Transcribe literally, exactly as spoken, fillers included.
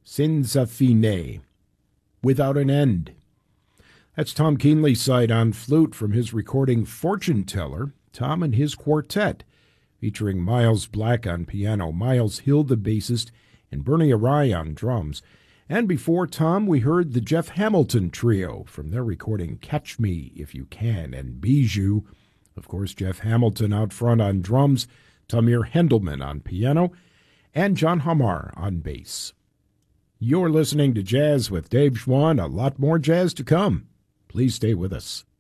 Senza fine, Without an End. That's Tom Keenley's side on flute from his recording Fortune Teller, Tom and his quartet, featuring Miles Black on piano, Miles Hill the bassist, and Bernie Arai on drums. And before Tom, we heard the Jeff Hamilton Trio from their recording Catch Me If You Can and Bijou. Of course, Jeff Hamilton out front on drums, Tamir Hendelman on piano, and John Hamar on bass. You're listening to Jazz with Dave Schwann. A lot more jazz to come. Please stay with us.